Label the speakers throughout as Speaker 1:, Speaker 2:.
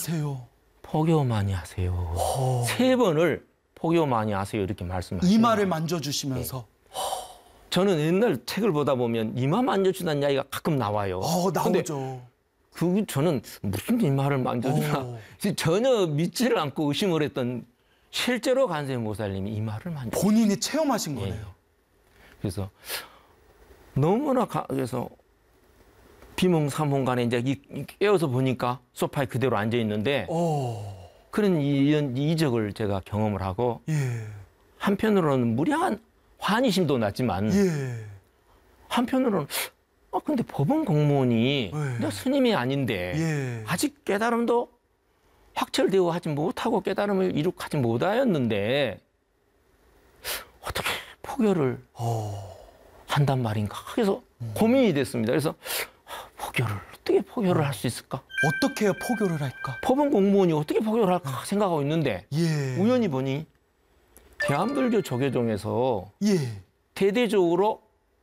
Speaker 1: 하세요?
Speaker 2: 포교 많이 하세요. 3번을 포교 많이 하세요 이렇게 말씀하시죠.
Speaker 1: 이마를 만져주시면서.
Speaker 2: 저는 옛날 책을 보다 보면 이마 만져주는 이야기가 가끔 나와요.
Speaker 1: 나오죠.
Speaker 2: 저는 무슨 이마를 만져주나 전혀 믿지를 않고 의심을 했던 실제로 간세음 보살님이 이마를 만져.
Speaker 1: 본인이 체험하신 거네요.
Speaker 2: 그래서 너무나 그래서 비몽사몽간에 이제 깨어서 보니까 소파에 그대로 앉아 있는데 그런 이적을 제가 경험을 하고 한편으로는 무량한 환희심도 났지만 한편으로는 근데 법원 공무원이 내가 스님이 아닌데 아직 깨달음도 확철되어 하지 못하고 깨달음을 이룩하지 못하였는데 어떻게 포교를 한단 말인가. 그래서 고민이 됐습니다. 그래서 어떻게 포교를 할 수 있을까?
Speaker 1: 어떻게 포교를 할까?
Speaker 2: 법원 공무원이 어떻게 포교를 할까 생각하고 있는데 우연히 보니 대한불교 조계종에서 대대적으로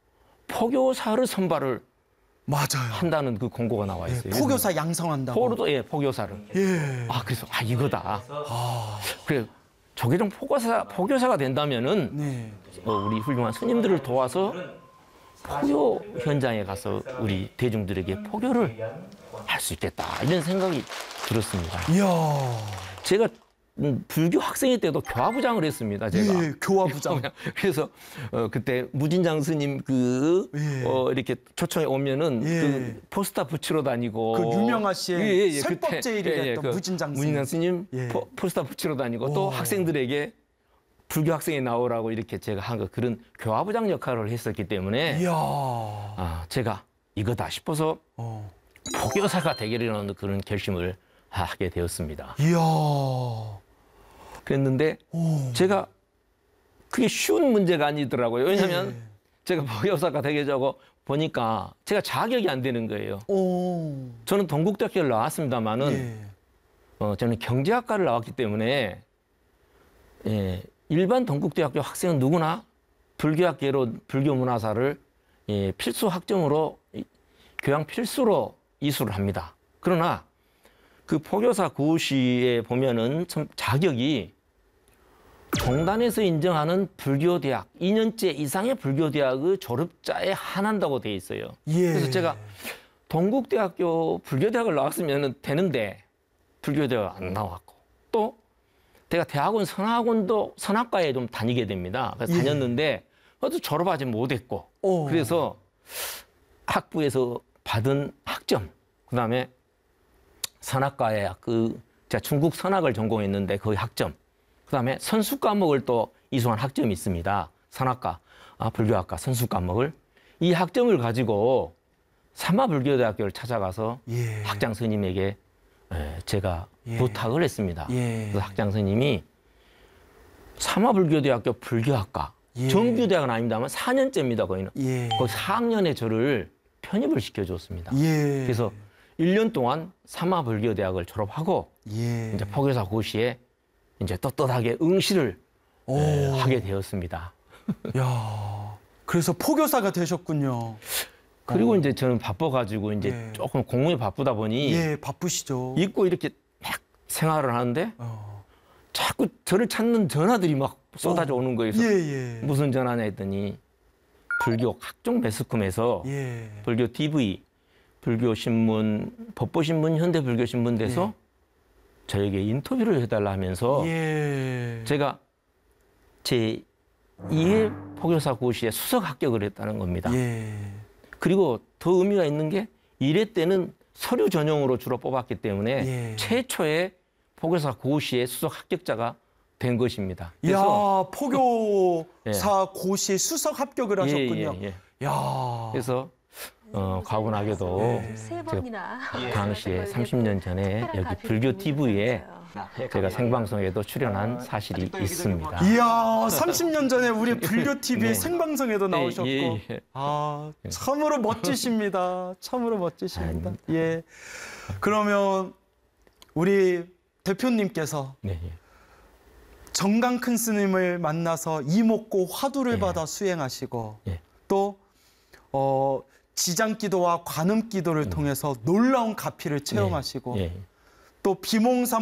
Speaker 2: 포교사를 선발을 한다는 그 공고가 나와 있어요.
Speaker 1: 포교사 양성한다고.
Speaker 2: 포교사를. 그래서 이거다. 그래 조계종 포교사가 된다면은 우리 훌륭한 스님들을 도와서 포교 현장에 가서 우리 대중들에게 포교를 할 수 있겠다 이런 생각이 들었습니다. 제가 불교 학생회 때도 교화부장을 했습니다. 제가.
Speaker 1: 교화부장.
Speaker 2: 그래서 그때 무진장 스님 이렇게 초청에 오면은 그 포스터 붙이러 다니고
Speaker 1: 그 유명하신 설법제일이 했던 무진장
Speaker 2: 스님 포스터 붙이러 다니고 또 학생들에게 불교 학생이 나오라고 이렇게 제가 한 그런 교화부장 역할을 했었기 때문에 제가 이거다 싶어서 포교사가 되기라는 그런 결심을 하게 되었습니다. 그랬는데 제가 그게 쉬운 문제가 아니더라고요. 왜냐하면 제가 포교사가 되려고 보니까 제가 자격이 안 되는 거예요. 저는 동국대학교를 나왔습니다만은 저는 경제학과를 나왔기 때문에 일반 동국대학교 학생은 누구나 불교학계로 불교 문화사를 필수 학점으로 교양 필수로 이수를 합니다. 그러나 그 포교사 고시에 보면은 참 자격이 종단에서 인정하는 불교대학 2년제 이상의 불교대학의 졸업자에 한한다고 돼 있어요. 그래서 제가 동국대학교 불교대학을 나왔으면 되는데 불교대학 안 나왔고 또 제가 대학원 선학원도 선학과에 좀 다니게 됩니다. 그래서 다녔는데 그것도 졸업하지 못했고 그래서 학부에서 받은 학점 그다음에 선학과에 제가 중국 선학을 전공했는데 그 학점 그다음에 선수 과목을 또 이수한 학점이 있습니다. 선학과 불교학과 선수 과목을 이 학점을 가지고 사마불교대학교를 찾아가서 학장 스님에게 제가 부탁을 했습니다. 그래서 학장 스님이 사마불교대학교 불교학과 정규대학은 아닙니다만 4년제입니다. 거기는. 거기 4학년에 저를 편입을 시켜줬습니다. 그래서 1년 동안 사마불교대학을 졸업하고 이제 포교사 고시에 이제 떳떳하게 응시를 하게 되었습니다.
Speaker 1: 그래서 포교사가 되셨군요.
Speaker 2: 그리고 이제 저는 바빠가지고 이제 조금 공무에 바쁘다 보니
Speaker 1: 바쁘시죠.
Speaker 2: 잊고 이렇게 막 생활을 하는데 자꾸 저를 찾는 전화들이 막 쏟아져 오는 거예요. 무슨 전화냐 했더니 불교 각종 매스컴에서 불교 TV, 불교 신문, 법보신문, 현대불교신문 돼서 저에게 인터뷰를 해달라 하면서 제가 제 2회 포교사 고시에 수석 합격을 했다는 겁니다. 그리고 더 의미가 있는 게 1회 때는 서류 전형으로 주로 뽑았기 때문에 최초의 포교사 고시의 수석 합격자가 된 것입니다.
Speaker 1: 그래서 포교사 고시 수석 합격을 하셨군요.
Speaker 2: 그래서 가분하게도 당시에 30년 전에 여기 불교 TV에 제가 생방송에도 출연한 사실이 있습니다.
Speaker 1: 이야, 30년 전에 우리 불교 TV에 생방송에도 나오셨고, 참으로 멋지십니다. 참으로 멋지십니다. 그러면 우리 대표님께서 정강 큰 스님을 만나서 이목고 화두를 받아 수행하시고 또 지장기도와 관음기도를 통해서 놀라운 가피를 체험하시고 또 비몽사